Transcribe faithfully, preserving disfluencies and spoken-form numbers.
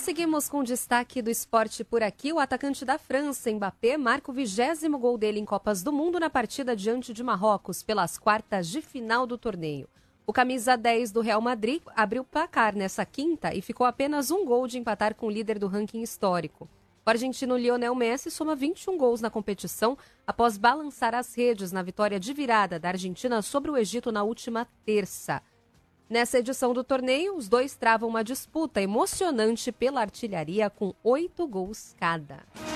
seguimos com o destaque do esporte por aqui. O atacante da França, Mbappé, marca o vigésimo gol dele em Copas do Mundo na partida diante de Marrocos, pelas quartas de final do torneio. O camisa dez do Real Madrid abriu o placar nessa quinta e ficou apenas um gol de empatar com o líder do ranking histórico. O argentino Lionel Messi soma vinte e um gols na competição após balançar as redes na vitória de virada da Argentina sobre o Egito na última terça. Nessa edição do torneio, os dois travam uma disputa emocionante pela artilharia com oito gols cada.